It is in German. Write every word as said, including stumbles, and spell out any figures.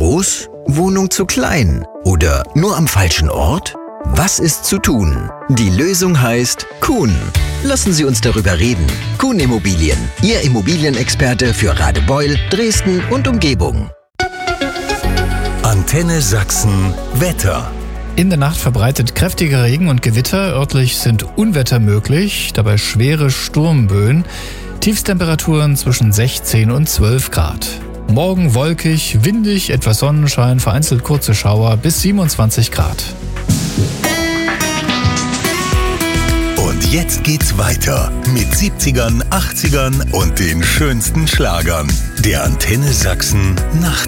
groß? Wohnung zu klein? Oder nur am falschen Ort? Was ist zu tun? Die Lösung heißt Kuhn. Lassen Sie uns darüber reden. Kuhn Immobilien, Ihr Immobilienexperte für Radebeul, Dresden und Umgebung. Antenne Sachsen Wetter. In der Nacht verbreitet kräftiger Regen und Gewitter. Örtlich sind Unwetter möglich, dabei schwere Sturmböen. Tiefstemperaturen zwischen sechzehn und zwölf Grad. Morgen wolkig, windig, etwas Sonnenschein, vereinzelt kurze Schauer bis siebenundzwanzig Grad. Und jetzt geht's weiter mit siebzigern, achtzigern und den schönsten Schlagern. Der Antenne Sachsen Nacht.